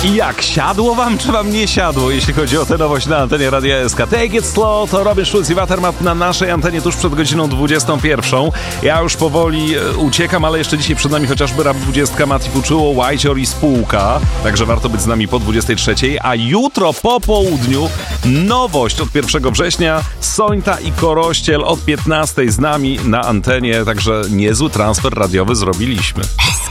I jak, siadło wam, czy wam nie siadło, jeśli chodzi o tę nowość na antenie Radia SK? Take it slow, to Robin Schulz i Watermat na naszej antenie tuż przed godziną 21. Ja już powoli uciekam, ale jeszcze dzisiaj przed nami chociażby Rap 20, Mati Fuczuło, Whitehall i spółka, także warto być z nami po 23, a jutro po południu nowość od 1 września, Sońta i Korościel od 15 z nami na antenie, także niezły transfer radiowy zrobiliśmy.